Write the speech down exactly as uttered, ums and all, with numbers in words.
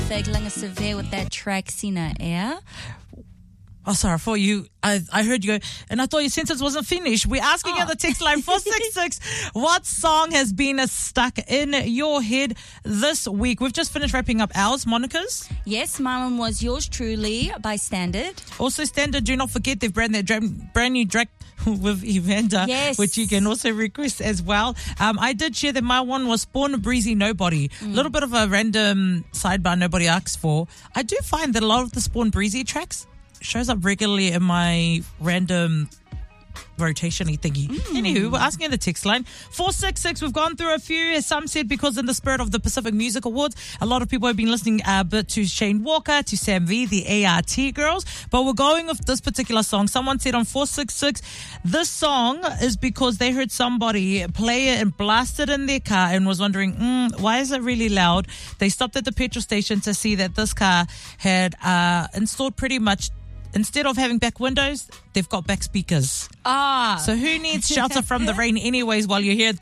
Traffic, Linga Severe with that track Sina Air. Oh, sorry, I thought you, I, I heard you go, and I thought your sentence wasn't finished. We're asking Oh. you the text line four six six, what song has been stuck in your head this week? We've just finished wrapping up ours, Monica's. Yes, mine was Yours Truly by Standard. Also, Standard, do not forget they've brand their dra- brand new track with Evander, Yes. which you can also request as well. Um, I did share that my one was Spawn Breezy Nobody. A Mm. little bit of a random sidebar nobody asks for. I do find that a lot of the Spawn Breezy tracks shows up regularly in my random rotation-y thingy. Mm. Anywho, we're asking in the text line four six six. We've gone through a few. Some said because in the spirit of the Pacific Music Awards, a lot of people have been listening a bit to Shane Walker, to Sam V, the A R T girls. But we're going with this particular song. Someone said on four six six, this song is because they heard somebody play it and blast it in their car and was wondering, mm, why is it really loud? They stopped at the petrol station to see that this car had uh, installed pretty much, instead of having back windows, they've got back speakers. Ah. So who needs shelter from the rain anyways while you're here?